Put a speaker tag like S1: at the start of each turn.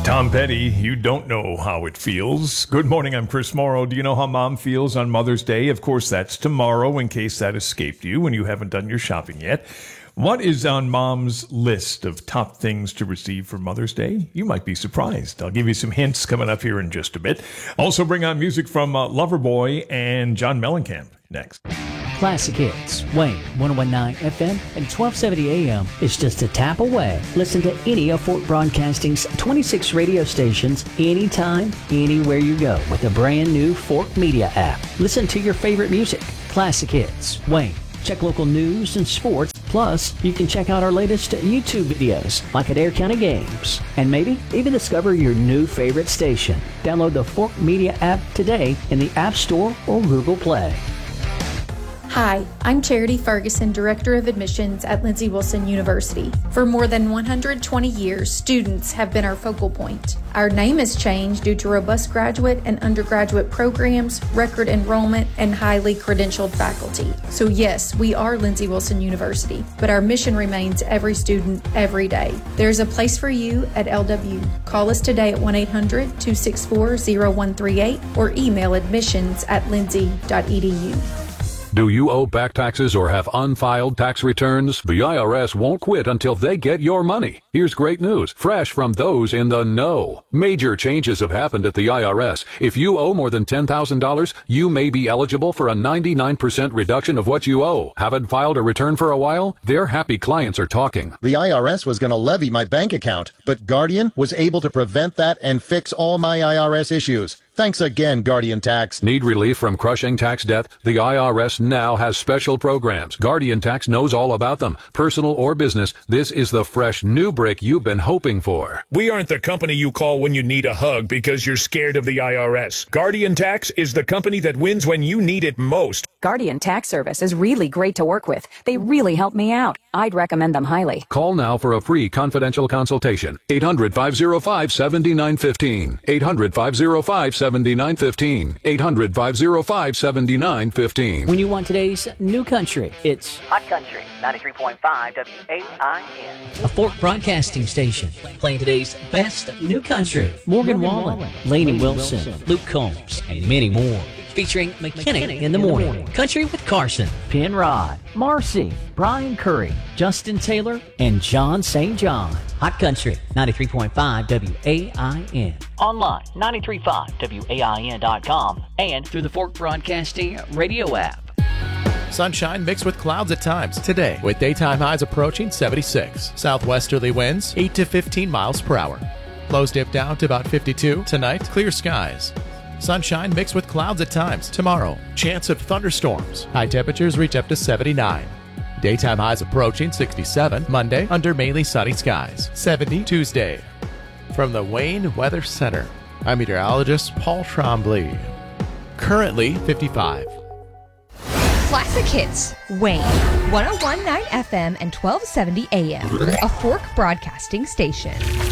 S1: Tom Petty, you don't know how it feels. Good morning, I'm Chris Morrow. Do you know how Mom feels on Mother's Day? Of course, that's tomorrow, in case that escaped you and you haven't done your shopping yet. What is on Mom's list of top things to receive for Mother's Day? You might be surprised. I'll give you some hints coming up here in just a bit. Also bring on music from Loverboy and John Mellencamp next.
S2: Classic Hits, Wayne, 101.9 FM and 1270 AM is just a tap away. Listen to any of Fort Broadcasting's 26 radio stations anytime, anywhere you go with the brand new Fort Media app. Listen to your favorite music. Classic Hits, Wayne. Check local news and sports. Plus, you can check out our latest YouTube videos, like Adair County Games. And maybe even discover your new favorite station. Download the Fort Media app today in the App Store or Google Play.
S3: Hi, I'm Charity Ferguson, Director of Admissions at Lindsey Wilson University. For more than 120 years, students have been our focal point. Our name has changed due to robust graduate and undergraduate programs, record enrollment, and highly credentialed faculty. So yes, we are Lindsey Wilson University, but our mission remains every student, every day. There's a place for you at LW. Call us today at 1-800-264-0138 or email admissions@lindsey.edu.
S4: Do you owe back taxes or have unfiled tax returns? The IRS won't quit until they get your money. Here's great news, fresh from those in the know. Major changes have happened at the IRS. If you owe more than $10,000, you may be eligible for a 99% reduction of what you owe. Haven't filed a return for a while? Their happy clients are talking.
S5: The IRS was going to levy my bank account, but Guardian was able to prevent that and fix all my IRS issues. Thanks again, Guardian Tax.
S4: Need relief from crushing tax debt? The IRS now has special programs. Guardian Tax knows all about them. Personal or business, this is the fresh new break you've been hoping for.
S6: We aren't the company you call when you need a hug because you're scared of the IRS. Guardian Tax is the company that wins when you need it most.
S7: Guardian Tax Service is really great to work with. They really help me out. I'd recommend them highly.
S4: Call now for a free confidential consultation. 800-505-7915. 800-505-7915. 800-505-7915.
S2: When you want today's new country, it's
S8: Hot Country, 93.5 WAIN.
S2: a Fort Broadcasting station playing today's best new country. Morgan Wallen, Lainey Wilson, Luke Combs, and many more. Featuring McKinney in the morning, Country with Carson, Penrod, Marcy, Brian Curry, Justin Taylor, and John St. John. Hot Country, 93.5 WAIN. Online, 935WAIN.com, and through the Fort Broadcasting radio app.
S9: Sunshine mixed with clouds at times today, with daytime highs approaching 76. Southwesterly winds 8 to 15 miles per hour. Lows dip down to about 52. Tonight, clear skies. Sunshine mixed with clouds at times. Tomorrow, chance of thunderstorms. High temperatures reach up to 79. Daytime highs approaching 67. Monday, under mainly sunny skies. 70 Tuesday. From the Wayne Weather Center, I'm meteorologist Paul Trombley. Currently 55.
S10: Classic Hits, Wayne, 101.9 FM and 1270 AM, a Fork Broadcasting station.